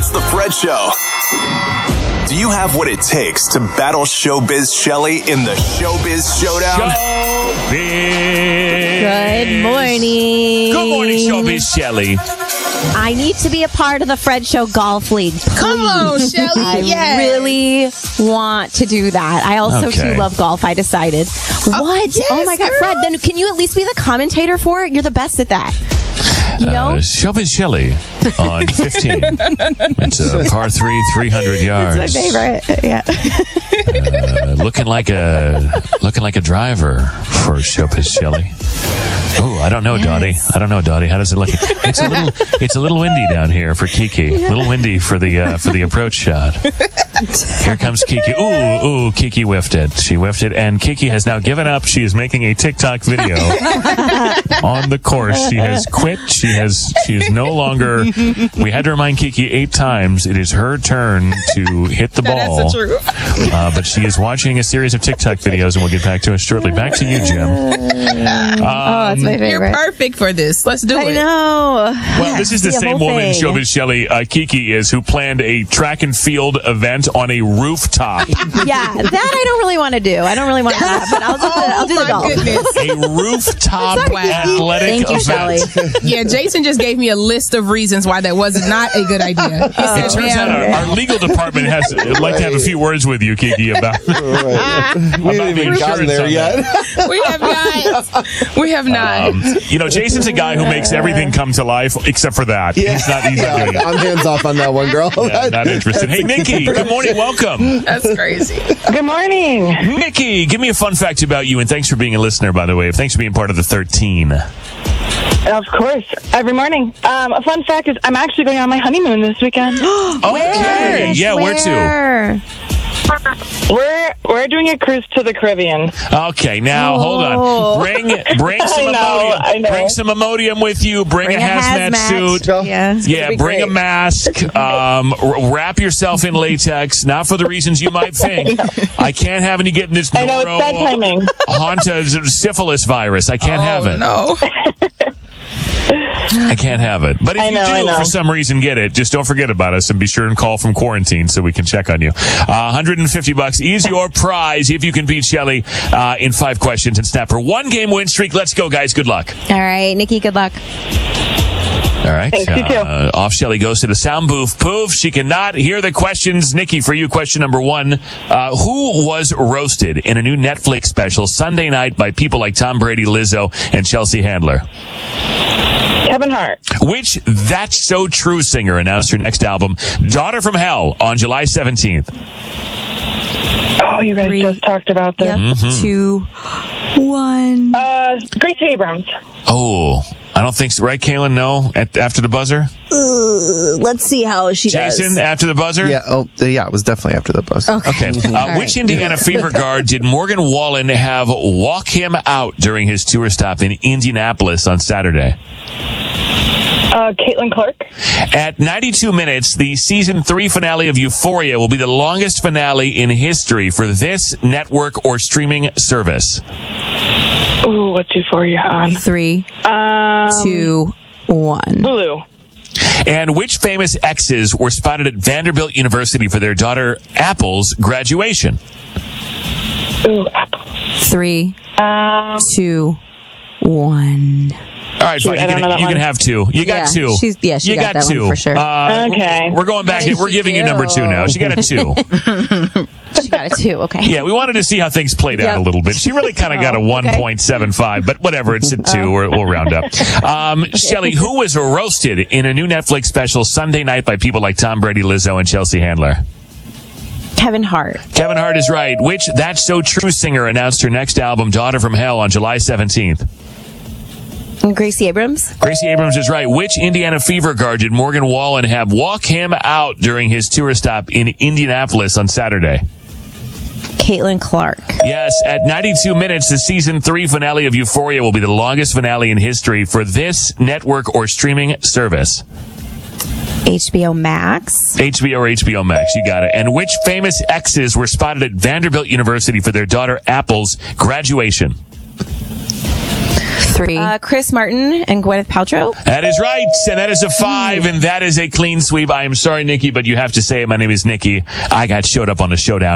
It's the Fred Show. Do you have what it takes to battle Showbiz Shelley in the Showbiz Showdown? Showbiz. Good morning. Good morning, Showbiz Shelley. I need to be a part of the Fred Show Golf League. Come on, Shelley. I really want to do that. I also too love golf, I decided. What? Yes, oh my God, girl. Fred, then can you at least be the commentator for it? You're the best at that. You know? Showbiz Shelley on 15. It's a par 3, 300 yards. It's my favorite. Yeah. Looking like a driver for Showbiz Shelley. Oh, I don't know, Dottie. I don't know, Dottie. How does it look? It's a little windy down here for Kiki. A little windy for the approach shot. Here comes Kiki. Ooh, Kiki whiffed it. She whiffed it, and Kiki has now given up. She is making a TikTok video on the course. She has quit. She is no longer. We had to remind Kiki 8 times. It is her turn to hit the ball. That's the truth. But she is watching a series of TikTok videos, and we'll get back to us shortly. Back to you, Jim. That's my favorite. You're perfect for this. Let's do it. I know. Well, this is the same woman, Showbiz Shelley, Kiki is, who planned a track and field event on a rooftop. Yeah, that I don't really want to do. I don't really want that, but I'll do the golf. Goodness. A rooftop athletic Thank you, event. Shelley. Yeah, Jason just gave me a list of reasons why that was not a good idea. He said, It turns out our legal department would like to have a few words with you, Kiki, about We haven't even gotten there yet. We have not. Jason's a guy who makes everything come to life except for that. He's not doing it. I'm hands off on that one, girl. Yeah, not interested. Hey, Nikki, good morning. Welcome. That's crazy. Good morning. Nikki, give me a fun fact about you, and thanks for being a listener, by the way. Thanks for being part of the 13. Of course, every morning. A fun fact is I'm actually going on my honeymoon this weekend. Okay. Yeah, where to? We're doing a cruise to the Caribbean. Okay, now hold on. Bring some Imodium. I know. Bring some Imodium with you. Bring a hazmat suit. Yeah, bring a mask. Wrap yourself in latex. Not for the reasons you might think. I can't have any getting this I know, it's bad timing. Hanta syphilis virus. I can't have it. No. I can't have it. But if I know. you do, for some reason, get it, just don't forget about us and be sure and call from quarantine so we can check on you. $150 is your prize if you can beat Shelley in 5 questions and snap her 1-game win streak. Let's go, guys. Good luck. All right, Nikki, good luck. All right. Thanks, you too. Off Shelley goes to the sound booth. Poof. She cannot hear the questions. Nikki, for you, question number 1. Who was roasted in a new Netflix special Sunday night by people like Tom Brady, Lizzo, and Chelsea Handler? Kevin Hart. Which That's So True singer announced her next album, Daughter from Hell, on July 17th? Oh, you guys just talked about this. Mm-hmm. 2, 1. Gracie Abrams. Oh, I don't think so. Right, Kaylin? No? After the buzzer? Let's see how she Jason, after the buzzer? Yeah, it was definitely after the bus. Okay. Which Indiana Fever guard did Morgan Wallen have walk him out during his tour stop in Indianapolis on Saturday? Caitlin Clark. At 92 minutes, the season 3 finale of Euphoria will be the longest finale in history for this network or streaming service. Ooh, what's Euphoria on? 3, 2, 1. Hulu. And which famous exes were spotted at Vanderbilt University for their daughter Apple's graduation? Ooh, Apple. 3, 2, 1. All right, fine. You can have 2. You got 2. She you got that 2 one for sure. Okay. We're going back. We're giving you number 2 now. She got a 2. She got a 2, okay. Yeah, we wanted to see how things played out a little bit. She really kind of got a 1.75, but whatever. It's at 2. We'll round up. Shelley, who was roasted in a new Netflix special Sunday night by people like Tom Brady, Lizzo, and Chelsea Handler? Kevin Hart. Kevin Hart is right. Which That's So True singer announced her next album, Daughter from Hell, on July 17th? Gracie Abrams. Gracie Abrams is right. Which Indiana Fever guard did Morgan Wallen have walk him out during his tour stop in Indianapolis on Saturday? Caitlin Clark. Yes, at 92 minutes, the season 3 finale of Euphoria will be the longest finale in history for this network or streaming service. HBO Max. HBO or HBO Max, you got it. And which famous exes were spotted at Vanderbilt University for their daughter Apple's graduation? 3. Chris Martin and Gwyneth Paltrow. That is right, and that is a 5, and that is a clean sweep. I am sorry, Nikki, but you have to say it. My name is Nikki. I got showed up on the showdown.